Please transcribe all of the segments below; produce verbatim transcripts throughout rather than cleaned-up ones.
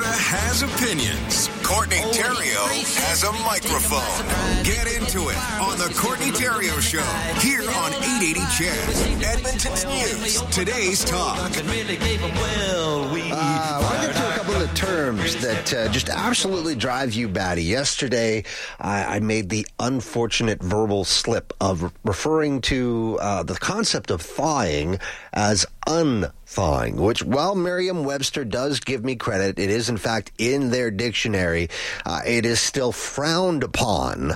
has opinions. Courtney Theriault has a microphone. Get into it on the Courtney Theriault Show here on eight eighty C H E D, Edmonton's News. Today's talk. Uh, I want to get to a couple of the terms that uh, just absolutely drive you batty. Yesterday, I, I made the unfortunate verbal slip of referring to uh, the concept of thawing as unthawing, which, while Merriam-Webster does give me credit, it is in fact in their dictionary, uh, it is still frowned upon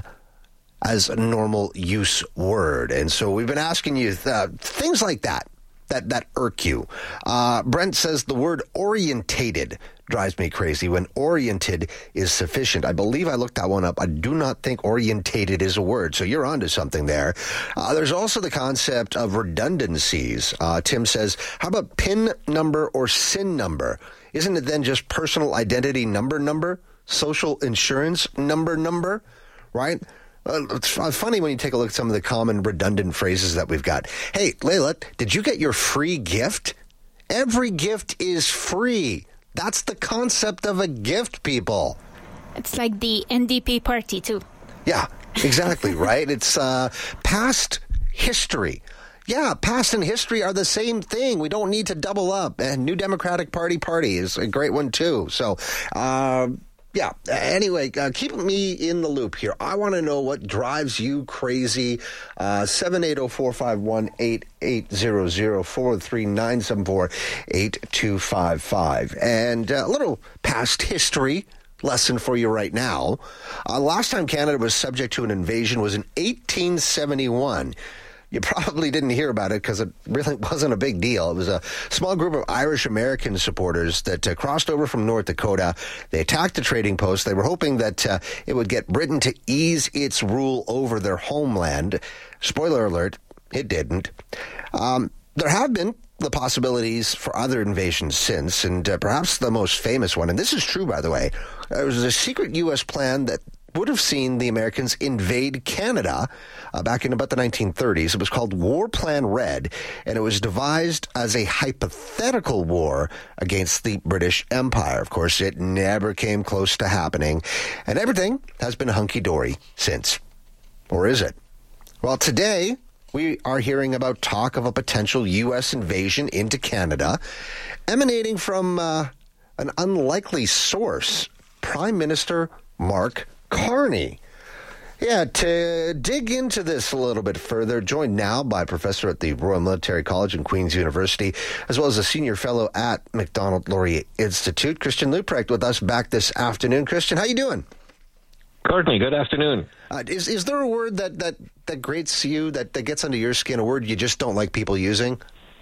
as a normal use word. And so we've been asking you uh, things like that, that, that irk you. Uh, Brent says the word orientated drives me crazy when oriented is sufficient. I believe I looked that one up. I do not think orientated is a word, so you're onto something there. Uh, there's also the concept of redundancies. Uh, Tim says, how about PIN number or S I N number? Isn't it then just personal identity number number? Social insurance number number? Right? Uh, it's funny when you take a look at some of the common redundant phrases that we've got. Hey, Layla, did you get your free gift? Every gift is free. That's the concept of a gift, people. It's like the N D P party, too. Yeah, exactly, right? It's uh, past history. Yeah, past and history are the same thing. We don't need to double up. And New Democratic Party party is a great one, too. So, uh, yeah. Anyway, uh, keep me in the loop here. I want to know what drives you crazy. Uh, seven eight zero, four five one, eight eight zero zero, four three nine seven four, eight two five five. And uh, a little past history lesson for you right now. Uh, last time Canada was subject to an invasion was in eighteen seventy-one. You probably didn't hear about it because it really wasn't a big deal. It was a small group of Irish-American supporters that uh, crossed over from North Dakota. They attacked the trading post. They were hoping that uh, it would get Britain to ease its rule over their homeland. Spoiler alert, it didn't. Um, there have been the possibilities for other invasions since, and uh, perhaps the most famous one, and this is true, by the way, there was a secret U S plan that would have seen the Americans invade Canada uh, back in about the nineteen thirties. It was called War Plan Red, and it was devised as a hypothetical war against the British Empire. Of course, it never came close to happening, and everything has been hunky-dory since. Or is it? Well, today we are hearing about talk of a potential U S invasion into Canada, emanating from uh, an unlikely source, Prime Minister Mark Carney. Yeah, to dig into this a little bit further, joined now by a professor at the Royal Military College and Queen's University, as well as a senior fellow at Macdonald-Laurier Institute, Christian Leuprecht, with us back this afternoon. Christian, how you doing? Courtney, good afternoon. Uh, is is there a word that, that, that grates you, that, that gets under your skin, a word you just don't like people using?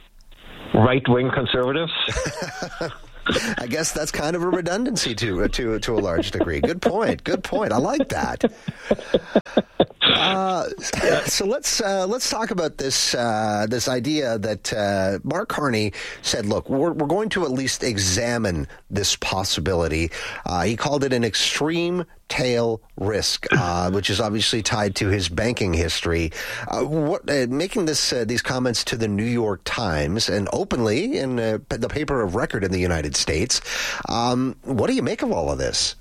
Right-wing conservatives? I guess that's kind of a redundancy to to to a large degree. Good point. Good point. I like that. Uh, so let's uh, let's talk about this uh, this idea that uh, Mark Carney said. Look, we're we're going to at least examine this possibility. Uh, he called it an extreme tail risk, uh, which is obviously tied to his banking history. Uh, what uh, making this uh, these comments to the New York Times and openly in uh, the paper of record in the United States. Um, what do you make of all of this?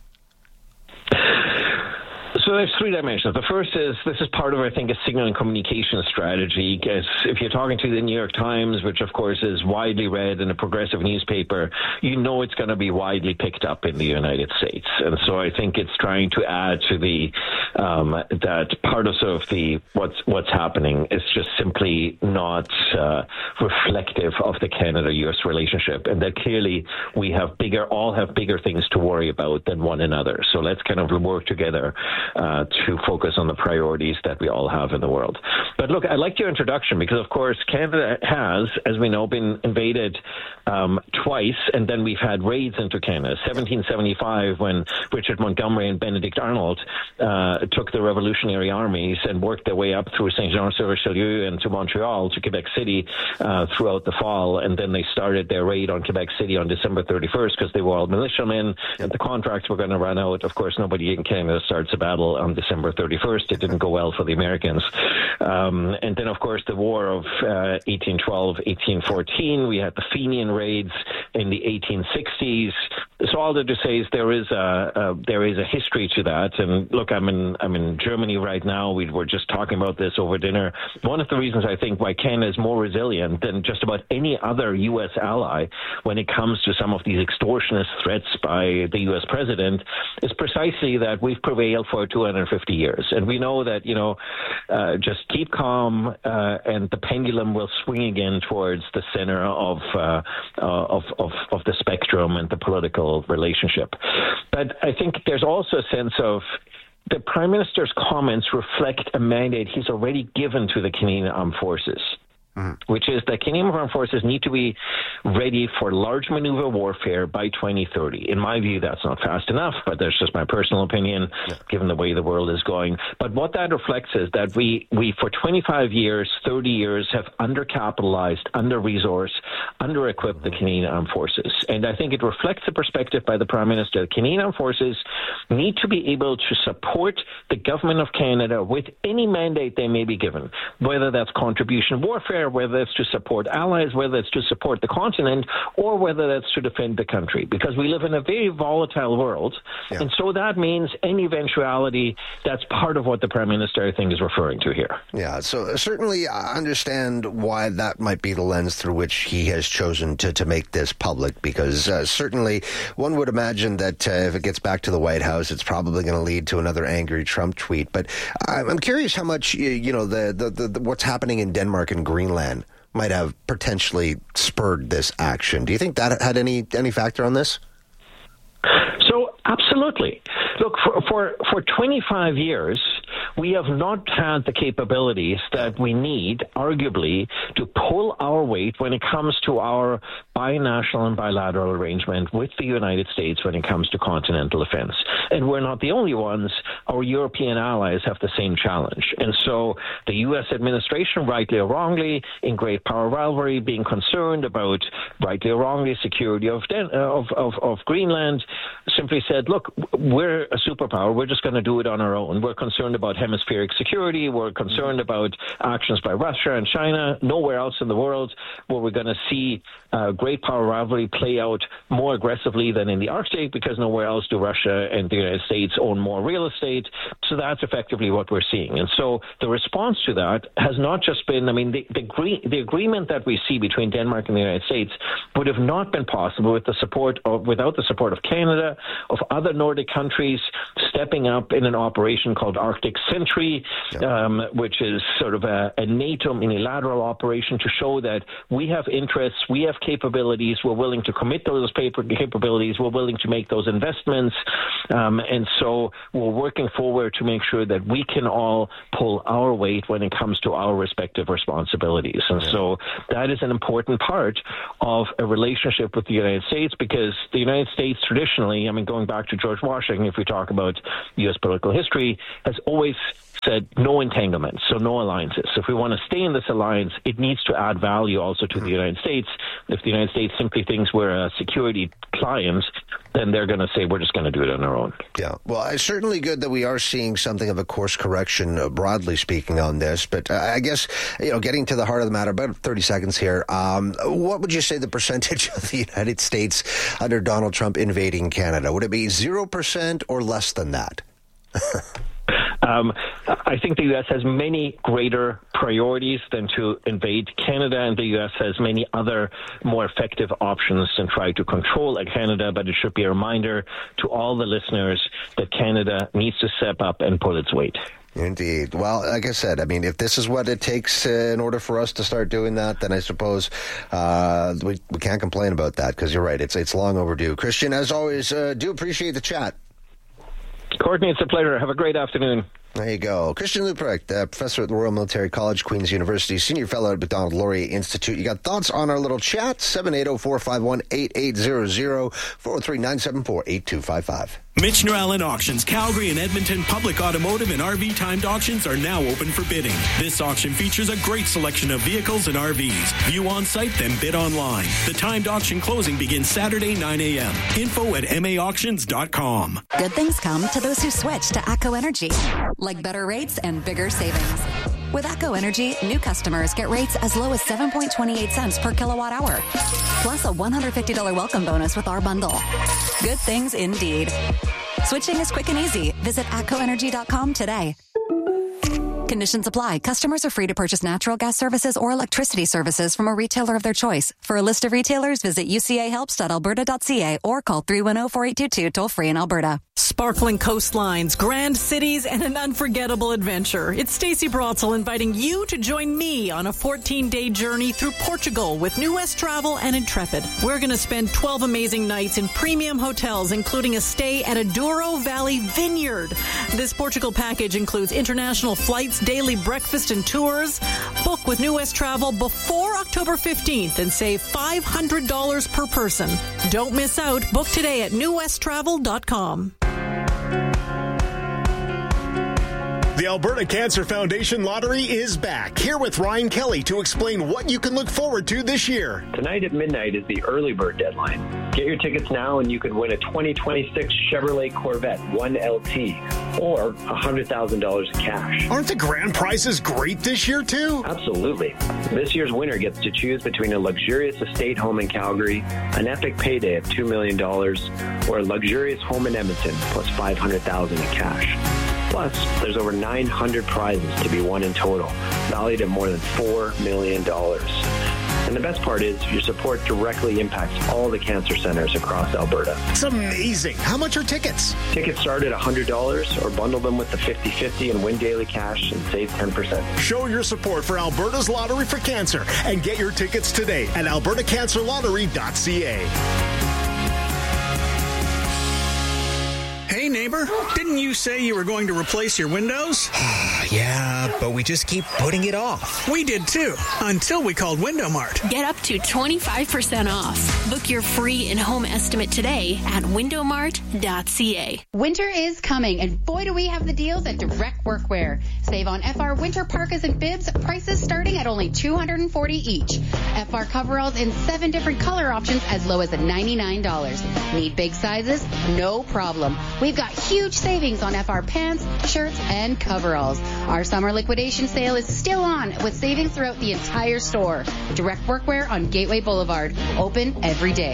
So there's three dimensions. The first is this is part of, I think, a signal and communication strategy. Because if you're talking to the New York Times, which of course is widely read in a progressive newspaper, you know it's going to be widely picked up in the United States. And so I think it's trying to add to the um, that part of sort of the what's what's happening is just simply not uh, reflective of the Canada-U S relationship, and that clearly we have bigger, all have bigger things to worry about than one another. So let's kind of work together Uh, to focus on the priorities that we all have in the world. But look, I liked your introduction because, of course, Canada has, as we know, been invaded um, twice, and then we've had raids into Canada. seventeen seventy-five, when Richard Montgomery and Benedict Arnold uh, took the Revolutionary armies and worked their way up through Saint Jean-sur-Richelieu and to Montreal, to Quebec City uh, throughout the fall, and then they started their raid on Quebec City on December thirty-first because they were all militiamen, and the contracts were going to run out. Of course, nobody in Canada starts a battle on December thirty-first. It didn't go well for the Americans. Um, and then, of course, the War of uh, eighteen twelve, eighteen fourteen. We had the Fenian raids in the eighteen sixties. so all that to say is there is a, a there is a history to that. And look, I'm in I'm in Germany right now. We were just talking about this over dinner. One of the reasons I think why Canada is more resilient than just about any other U S ally when it comes to some of these extortionist threats by the U S president is precisely that we've prevailed for two hundred fifty years, and we know that you know uh, just keep calm uh, and the pendulum will swing again towards the center of uh, uh, of, of of the spectrum and the political relationship. But I think there's also a sense of the Prime Minister's comments reflect a mandate he's already given to the Canadian Armed Forces. Mm-hmm. Which is that Canadian Armed Forces need to be ready for large maneuver warfare by twenty thirty. In my view, that's not fast enough, but that's just my personal opinion, yeah. given the way the world is going. But what that reflects is that we, we for twenty-five years, thirty years, have undercapitalized, under-resourced, under-equipped mm-hmm. the Canadian Armed Forces. And I think it reflects the perspective by the Prime Minister. Canadian Armed Forces need to be able to support the Government of Canada with any mandate they may be given, whether that's contribution warfare, whether it's to support allies, whether it's to support the continent, or whether that's to defend the country, because we live in a very volatile world. Yeah. And so that means any eventuality, that's part of what the Prime Minister, I think, is referring to here. Yeah, so certainly I understand why that might be the lens through which he has chosen to, to make this public, because uh, certainly one would imagine that uh, if it gets back to the White House, it's probably going to lead to another angry Trump tweet. But I'm curious how much, you know, the, the, the, the what's happening in Denmark and Greenland might have potentially spurred this action. Do you think that had any any factor on this? So, absolutely. Look, for, for, for twenty-five years, we have not had the capabilities that we need, arguably, to pull our weight when it comes to our binational and bilateral arrangement with the United States when it comes to continental defense. And we're not the only ones. Our European allies have the same challenge. And so the U S administration, rightly or wrongly, in great power rivalry, being concerned about, rightly or wrongly, security of, of, of, of Greenland, simply said, look, we're a superpower. We're just going to do it on our own. We're concerned about hemispheric security. We're concerned about actions by Russia and China. Nowhere else in the world where we're going to see uh, great power rivalry play out more aggressively than in the Arctic, because nowhere else do Russia and the United States own more real estate. So that's effectively what we're seeing. And so the response to that has not just been, I mean, the, the, agree, the agreement that we see between Denmark and the United States would have not been possible with the support of, without the support of Canada, of other Nordic countries stepping up in an operation called Arctic Sentry, yeah. um, which is sort of a, a NATO unilateral operation to show that we have interests, we have capabilities, we're willing to commit those paper capabilities, we're willing to make those investments, um, and so we're working forward to make sure that we can all pull our weight when it comes to our respective responsibilities. And yeah. so that is an important part of a relationship with the United States, because the United States traditionally, I mean, going back to George Washington, if we talk about U S political history, has always said no entanglements, so no alliances. If we want to stay in this alliance, it needs to add value also to the United States. If the United States simply thinks we're a security client, then they're going to say we're just going to do it on our own. Yeah, well, it's certainly good that we are seeing something of a course correction, uh, broadly speaking, on this. But uh, I guess, you know, getting to the heart of the matter, about thirty seconds here, um, what would you say the percentage of the United States under Donald Trump invading Canada? Would it be zero percent or less than that? Um, I think the U S has many greater priorities than to invade Canada, and the U S has many other more effective options than try to control Canada. But it should be a reminder to all the listeners that Canada needs to step up and pull its weight. Indeed. Well, like I said, I mean, if this is what it takes uh, in order for us to start doing that, then I suppose uh, we, we can't complain about that, because you're right, it's it's long overdue. Christian, as always, uh, do appreciate the chat. Courtney, it's a pleasure. Have a great afternoon. There you go. Christian Leuprecht, uh, professor at the Royal Military College, Queen's University, senior fellow at Macdonald Laurier Institute. You got thoughts on our little chat? seven eight zero, four five one, eight eight zero zero, four oh three, nine seven four, eight two five five. Mitch Norellen Auctions, Calgary and Edmonton public automotive and R V timed auctions are now open for bidding. This auction features a great selection of vehicles and R Vs. View on site, then bid online. The timed auction closing begins Saturday, nine a.m. Info at m a auctions dot com. Good things come to those who switch to ATCO Energy, like better rates and bigger savings. With ATCO Energy, new customers get rates as low as seven point two eight cents per kilowatt hour, plus a one hundred fifty dollars welcome bonus with our bundle. Good things indeed. Switching is quick and easy. Visit atco energy dot com today. Conditions apply. Customers are free to purchase natural gas services or electricity services from a retailer of their choice. For a list of retailers, visit u c a helps dot alberta dot c a or call three one zero, four eight two two toll free in Alberta. Sparkling coastlines, grand cities, and an unforgettable adventure. It's Stacey Brotzel inviting you to join me on a fourteen-day journey through Portugal with New West Travel and Intrepid. We're going to spend twelve amazing nights in premium hotels, including a stay at a Douro Valley Vineyard. This Portugal package includes international flights, daily breakfast and tours. Book with New West Travel before October fifteenth and save five hundred dollars per person. Don't miss out. Book today at new west travel dot com. The Alberta Cancer Foundation Lottery is back. Here with Ryan Kelly to explain what you can look forward to this year. Tonight at midnight is the early bird deadline. Get your tickets now and you could win a twenty twenty-six Chevrolet Corvette one L T or one hundred thousand dollars in cash. Aren't the grand prizes great this year too? Absolutely. This year's winner gets to choose between a luxurious estate home in Calgary, an epic payday of two million dollars, or a luxurious home in Edmonton plus five hundred thousand dollars in cash. Plus, there's over nine hundred prizes to be won in total, valued at more than four million dollars. And the best part is your support directly impacts all the cancer centers across Alberta. It's amazing. How much are tickets? Tickets start at one hundred dollars or bundle them with the fifty fifty and win daily cash and save ten percent. Show your support for Alberta's Lottery for Cancer and get your tickets today at alberta cancer lottery dot c a. Hey, neighbor, didn't you say you were going to replace your windows? Yeah, but we just keep putting it off. We did too, until we called Window Mart. Get up to twenty-five percent off. Book your free in-home estimate today at window mart dot c a. Winter is coming, and boy do we have the deals at Direct Workwear. Save on F R winter parkas and bibs, prices starting at only two hundred forty dollars each. F R coveralls in seven different color options as low as ninety-nine dollars. Need big sizes? No problem. We've got huge savings on F R pants, shirts, and coveralls. Our summer liquidation sale is still on with savings throughout the entire store. Direct Workwear on Gateway Boulevard. Open every day.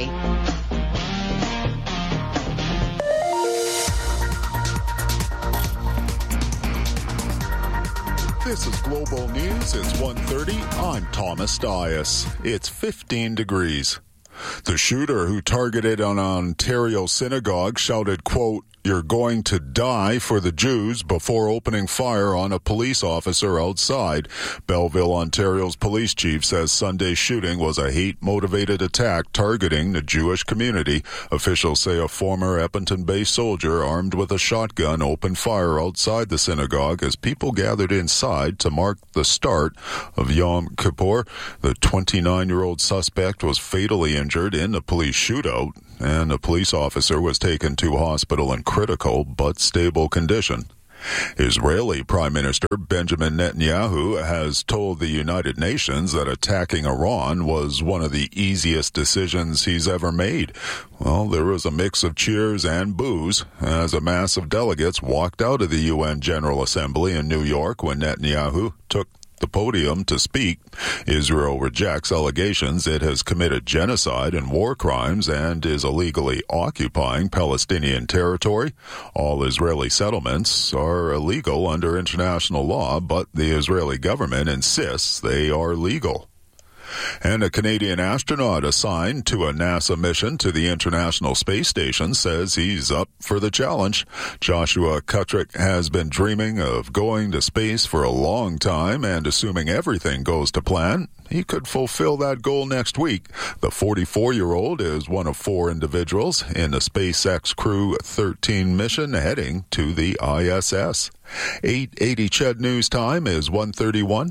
This is Global News. It's one thirty. I'm Thomas Dias. It's fifteen degrees. The shooter who targeted an Ontario synagogue shouted, quote, "You're going to die for the Jews," before opening fire on a police officer outside. Belleville, Ontario's police chief says Sunday's shooting was a hate-motivated attack targeting the Jewish community. Officials say a former Edmonton-based soldier armed with a shotgun opened fire outside the synagogue as people gathered inside to mark the start of Yom Kippur. The twenty-nine-year-old suspect was fatally injured in the police shootout, and a police officer was taken to hospital in critical but stable condition. Israeli Prime Minister Benjamin Netanyahu has told the United Nations that attacking Iran was one of the easiest decisions he's ever made. Well, there was a mix of cheers and boos as a mass of delegates walked out of the U N General Assembly in New York when Netanyahu took the podium to speak. Israel rejects allegations it has committed genocide and war crimes and is illegally occupying Palestinian territory. All Israeli settlements are illegal under international law, but the Israeli government insists they are legal. And a Canadian astronaut assigned to a NASA mission to the International Space Station says he's up for the challenge. Joshua Kutrick has been dreaming of going to space for a long time, and assuming everything goes to plan, he could fulfill that goal next week. The forty-four-year-old is one of four individuals in the SpaceX Crew thirteen mission heading to the I S S. eight eighty C H E D News Time is one thirty-one.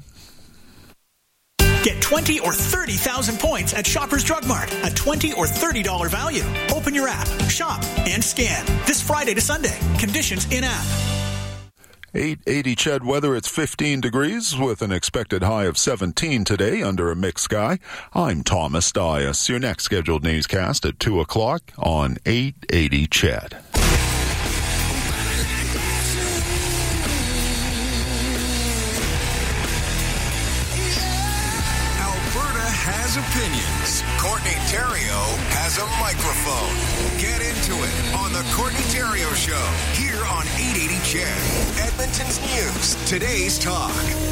Get twenty or thirty thousand points at Shoppers Drug Mart. A twenty or thirty dollars value. Open your app, shop, and scan. This Friday to Sunday. Conditions in-app. eight eighty C H E D weather, it's fifteen degrees with an expected high of seventeen today under a mixed sky. I'm Thomas Dias. Your next scheduled newscast at two o'clock on eight eighty C H E D. has opinions. Courtney Theriault has a microphone. Get into it on the Courtney Theriault Show here on eight eighty C H E D, Edmonton's news. Today's talk.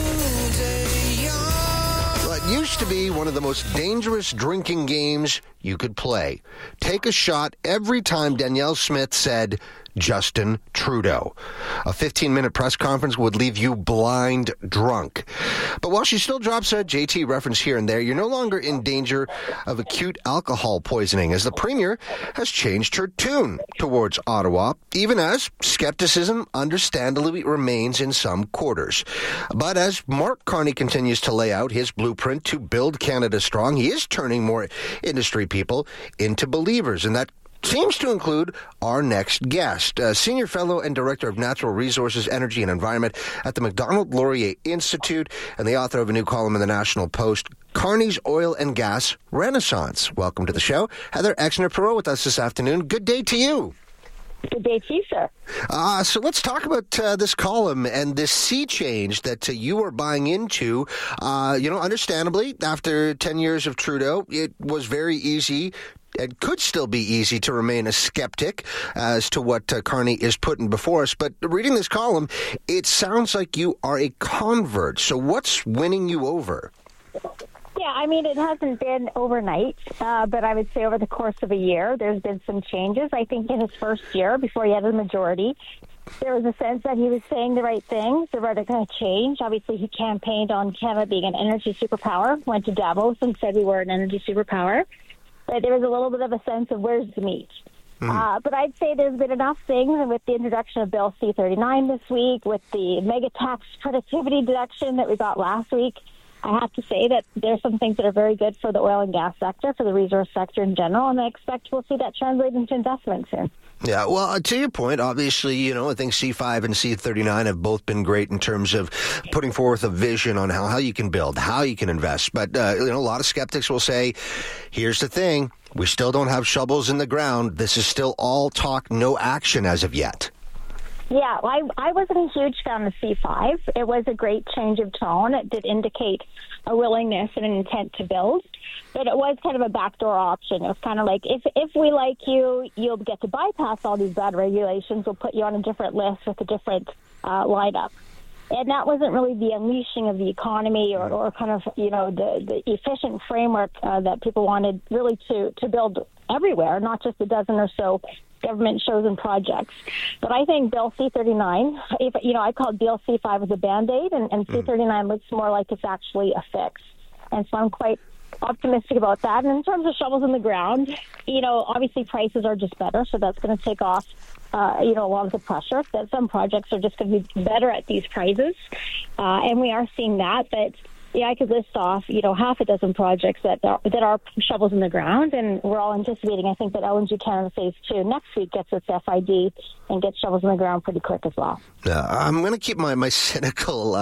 Well, it used to be one of the most dangerous drinking games you could play. Take a shot every time Danielle Smith said Justin Trudeau. A fifteen-minute press conference would leave you blind drunk. But while she still drops a J T reference here and there, you're no longer in danger of acute alcohol poisoning, as the Premier has changed her tune towards Ottawa, even as skepticism understandably remains in some quarters. But as Mark Carney continues to lay out his blueprint to build Canada strong, he is turning more industry people into believers, and that seems to include our next guest, a senior fellow and director of natural resources, energy, and environment at the Macdonald-Laurier Institute and the author of a new column in the National Post, Carney's Oil and Gas Renaissance. Welcome to the show. Heather Exner-Perot with us this afternoon. Good day to you. Good day to you, sir. Uh, so let's talk about uh, this column and this sea change that uh, you are buying into. Uh, you know, understandably, after ten years of Trudeau, it was very easy. It could still be easy to remain a skeptic as to what uh, Carney is putting before us. But reading this column, it sounds like you are a convert. So what's winning you over? Yeah, I mean, it hasn't been overnight, uh, but I would say over the course of a year, there's been some changes. I think in his first year, before he had a majority, there was a sense that he was saying the right things. The right are going to change. Obviously, he campaigned on Canada being an energy superpower, went to Davos and said we were an energy superpower. But there was a little bit of a sense of where's the meat. Mm. Uh, but I'd say there's been enough things, and with the introduction of Bill C thirty-nine this week, with the mega tax productivity deduction that we got last week, I have to say that there's some things that are very good for the oil and gas sector, for the resource sector in general, and I expect we'll see that translate into investment soon. Yeah, well, to your point, obviously, you know, I think C five and C thirty-nine have both been great in terms of putting forth a vision on how, how you can build, how you can invest. But, uh, you know, a lot of skeptics will say, here's the thing, we still don't have shovels in the ground. This is still all talk, no action as of yet. Yeah, well, I, I wasn't a huge fan of C five. It was a great change of tone. It did indicate a willingness and an intent to build, but it was kind of a backdoor option. It was kind of like, if if we like you, you'll get to bypass all these bad regulations. We'll put you on a different list with a different uh, lineup. And that wasn't really the unleashing of the economy or, or kind of, you know, the, the efficient framework uh, that people wanted really to, to build everywhere, not just a dozen or so government shows and projects. But I think Bill C thirty-nine, if, you know, I called Bill C five as a Band-Aid, and, and C thirty-nine looks more like it's actually a fix. And so I'm quite optimistic about that. And in terms of shovels in the ground, you know, obviously prices are just better, so that's going to take off, uh, you know, a lot of the pressure. That some projects are just going to be better at these prices, uh, and we are seeing that. But yeah, I could list off, you know, half a dozen projects that are, that are shovels in the ground, and we're all anticipating, I think, that L N G Canada Phase two next week gets its F I D and gets shovels in the ground pretty quick as well. Uh, I'm going to keep my, my cynical uh,